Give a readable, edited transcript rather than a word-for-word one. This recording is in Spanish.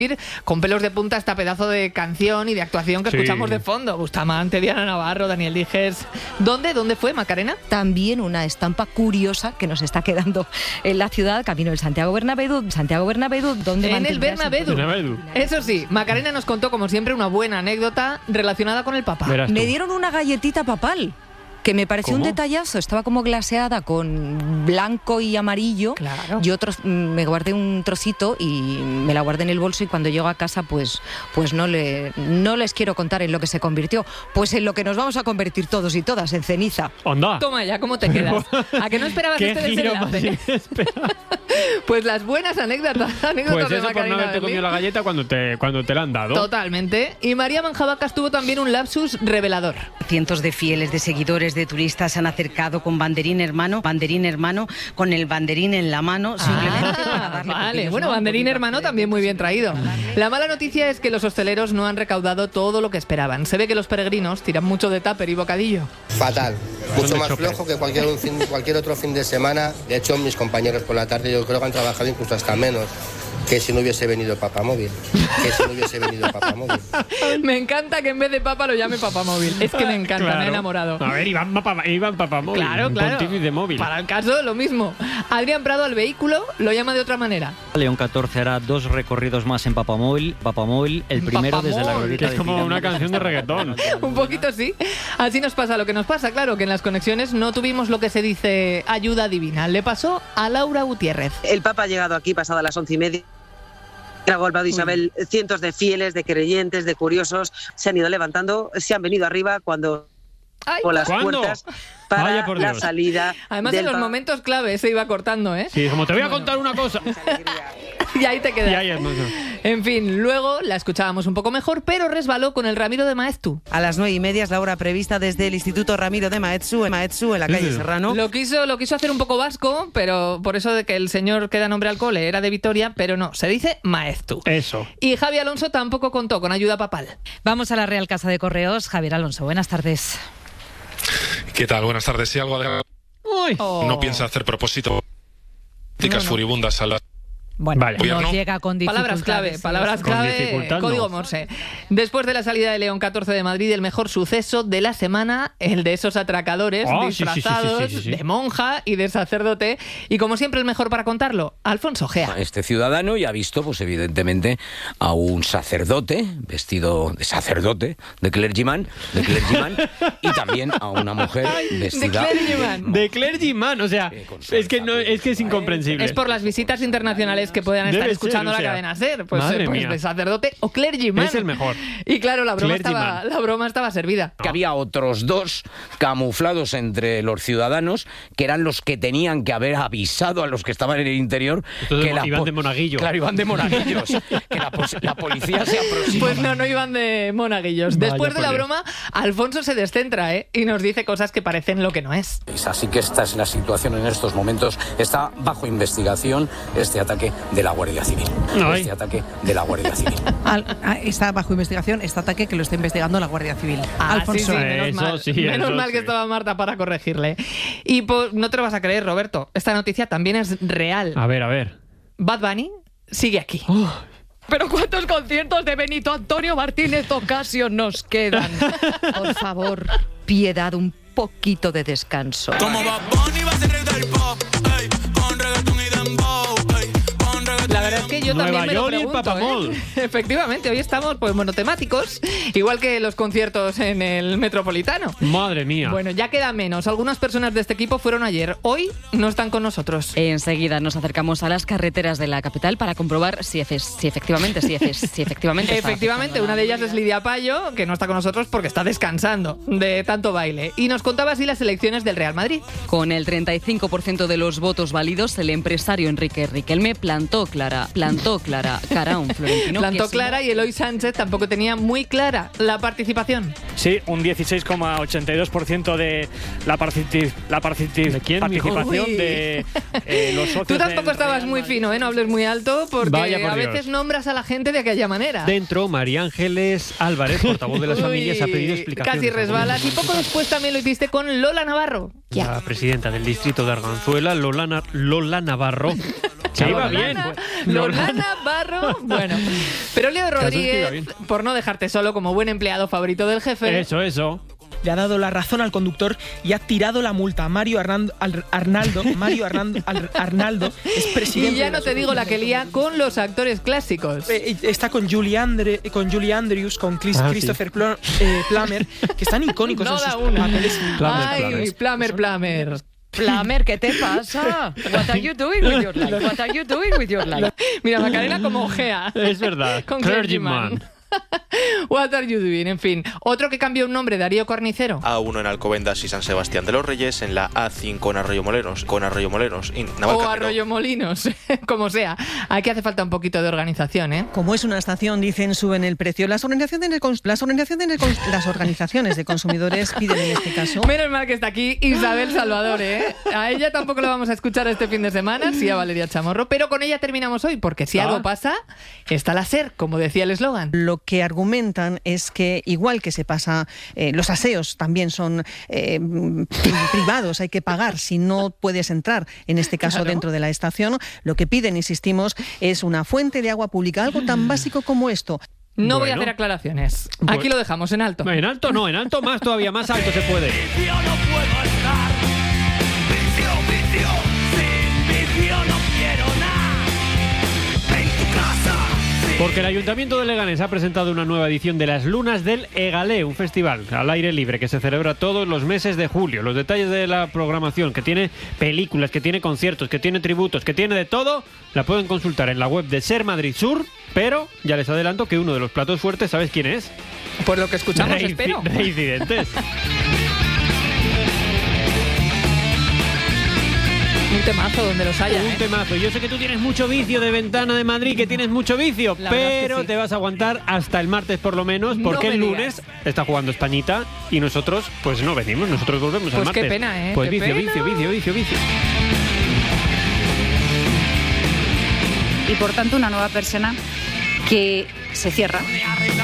con pelos de punta esta pedazo de canción y de actuación que escuchamos de fondo. Bustamante, Diana Navarro, Daniel Dijers. ¿Dónde fue, Macarena? También una estampa curiosa que nos está quedando en la ciudad, camino del Santiago Bernabéu, donde en el Bernabéu. Eso sí, Macarena nos contó, como siempre, una buena anécdota relacionada con el Papa. Me dieron una galletita papal, que me pareció un detallazo. Estaba como glaseada con blanco y amarillo. Claro. Yo me guardé un trocito y me la guardé en el bolso, y cuando llego a casa pues no les quiero contar en lo que se convirtió. Pues en lo que nos vamos a convertir todos y todas, en ceniza. ¡Onda! Toma ya, ¿cómo te quedas? ¿A que no esperabas este desenlace? Pues las buenas anécdotas pues de eso, Macarena por no haberte comido la galleta cuando te la han dado. Totalmente. Y María Manjabacas tuvo también un lapsus revelador. Cientos de fieles, de seguidores, de turistas se han acercado con banderín hermano, con el banderín en la mano, simplemente para darle vale, bueno, banderín hermano también muy bien traído. La mala noticia es que los hosteleros no han recaudado todo lo que esperaban. Se ve que los peregrinos tiran mucho de tupper y bocadillo. Fatal, mucho más flojo que cualquier otro fin de semana. De hecho, mis compañeros por la tarde yo creo que han trabajado incluso hasta menos que si no hubiese venido Papamóvil. Me encanta que en vez de Papa lo llame Papamóvil. Es que me encanta, claro. Me he enamorado. A ver, Iván Papamóvil. Claro. Pontífice de móvil. Para el caso, lo mismo. Adrián Prado al vehículo lo llama de otra manera. León XIV hará 2 recorridos más en Papamóvil, el primero desde la glorieta. Que es como una canción de reggaetón. Un poquito sí. Así nos pasa lo que nos pasa, claro, que en las conexiones no tuvimos lo que se dice ayuda divina. Le pasó a Laura Gutiérrez. El Papa ha llegado aquí pasada las 11:30. Ha golpeado Isabel. Cientos de fieles, de creyentes, de curiosos se han ido levantando, se han venido arriba cuando por las puertas para la salida. Además, en los momentos clave se iba cortando, ¿eh? Sí, como te voy a contar una cosa. Y ahí te quedas. Y ahí en fin, luego la escuchábamos un poco mejor, pero resbaló con el Ramiro de Maeztu. A las 9:30 es la hora prevista desde el Instituto Ramiro de Maeztu en la calle Serrano. Lo quiso hacer un poco vasco, pero por eso de que el señor que da nombre al cole era de Vitoria, pero no, se dice Maeztu. Eso. Y Javi Alonso tampoco contó con ayuda papal. Vamos a la Real Casa de Correos. Javier Alonso, buenas tardes. ¿Qué tal? Buenas tardes. Sí, algo de... No piensa hacer propósito. Políticas furibundas a las... Bueno, nos llega con palabras clave, código Morse. Después de la salida de León XIV de Madrid, el mejor suceso de la semana, el de esos atracadores disfrazados de monja y de sacerdote. Y como siempre, el mejor para contarlo, Alfonso Gea. Este ciudadano ya ha visto, pues evidentemente, a un sacerdote vestido de sacerdote, de clergyman, y también a una mujer vestida de clergyman, o sea, es que es incomprensible. Es por las visitas internacionales que puedan estar escuchando la cadena SER, pues de sacerdote o clergyman. Es el mejor. Y claro, la broma estaba servida. Que había otros 2 camuflados entre los ciudadanos, que eran los que tenían que haber avisado a los que estaban en el interior. Entonces, que iban de monaguillo. Claro, iban de monaguillos. Que la policía se aproxima. Pues no iban de monaguillos. Después de la broma, Alfonso se descentra, y nos dice cosas que parecen lo que no es. Así que esta es la situación en estos momentos. Está bajo investigación este ataque de la Guardia Civil. Está bajo investigación este ataque que lo está investigando la Guardia Civil. Alfonso, menos mal que estaba Marta para corregirle. Y pues, no te lo vas a creer, Roberto, esta noticia también es real. A ver. Bad Bunny sigue aquí. Pero ¿cuántos conciertos de Benito Antonio Martínez Ocasio nos quedan? Por favor, piedad, un poquito de descanso. Como Bad Bunny va a ser rey del pop, con reggaetón y dembow. La verdad es que yo también me lo pregunto, Efectivamente, hoy estamos pues monotemáticos, igual que los conciertos en el Metropolitano. Madre mía. Bueno, ya queda menos. Algunas personas de este equipo fueron ayer. Hoy no están con nosotros. Enseguida nos acercamos a las carreteras de la capital para comprobar si efectivamente. Efectivamente, una de ellas es Lidia Payo, que no está con nosotros porque está descansando de tanto baile. Y nos contaba así las elecciones del Real Madrid. Con el 35% de los votos válidos, el empresario Enrique Riquelme plantó cara a un florentino. Plantó clara y Eloy Sánchez tampoco tenía muy clara la participación. Sí, un 16,82% de la participación de los socios. Tú tampoco estabas muy fino, no hables muy alto, porque a veces nombras a la gente de aquella manera. Dentro, María Ángeles Álvarez, portavoz de las familias, ha pedido explicaciones. Casi resbalas. Y poco después también lo hiciste con Lola Navarro. La presidenta del distrito de Arganzuela, Lola Navarro. Se iba bien. Lolana Barro. Bueno, pero Leo Rodríguez, por no dejarte solo como buen empleado favorito del jefe. Eso. Le ha dado la razón al conductor y ha tirado la multa. Mario Arnaldo es presidente. Y ya no te digo la que lía con los actores clásicos. Está con Julie Andrews, con Christopher Plummer, que están icónicos en sus papeles. Plummer. Plummer, ¿qué te pasa? What are you doing with your life? Mira, Macarena como ojea. Es verdad. Con Clergyman. What are you doing? En fin, otro que cambió un nombre, Darío Cornicero. A1 en Alcobendas y San Sebastián de los Reyes, en la A5 en Arroyomolinos, o Arroyomolinos, como sea. Aquí hace falta un poquito de organización, ¿eh? Como es una estación, dicen, suben el precio. Las organizaciones de consumidores piden en este caso. Menos mal que está aquí Isabel Salvador, ¿eh? A ella tampoco la vamos a escuchar este fin de semana, sí a Valeria Chamorro, pero con ella terminamos hoy, porque si algo pasa, está la SER, como decía el eslogan. Lo que argumentan es que igual que se pasa, los aseos también son privados, hay que pagar si no puedes entrar, en este caso dentro de la estación. Lo que piden, insistimos, es una fuente de agua pública, algo tan básico como esto. No voy a hacer aclaraciones. Aquí lo dejamos en alto. En alto no, en alto más todavía, más alto se puede. Vicio no puedo estar. Vicio, sin vicio no quiero nada. En tu casa. Porque el Ayuntamiento de Leganés ha presentado una nueva edición de las Lunas del Egalé, un festival al aire libre que se celebra todos los meses de julio. Los detalles de la programación, que tiene películas, que tiene conciertos, que tiene tributos, que tiene de todo, la pueden consultar en la web de Ser Madrid Sur, pero ya les adelanto que uno de los platos fuertes, ¿sabes quién es? Por lo que escuchamos, espero. Reincidentes. Un temazo donde los haya. Un temazo. Yo sé que tú tienes mucho vicio de Ventana de Madrid, que tienes mucho vicio, pero te vas a aguantar hasta el martes por lo menos, porque el lunes está jugando Españita y nosotros pues no venimos, nosotros volvemos al martes. Pues qué pena, ¿eh? Pues qué vicio. Y por tanto una nueva persona que se cierra.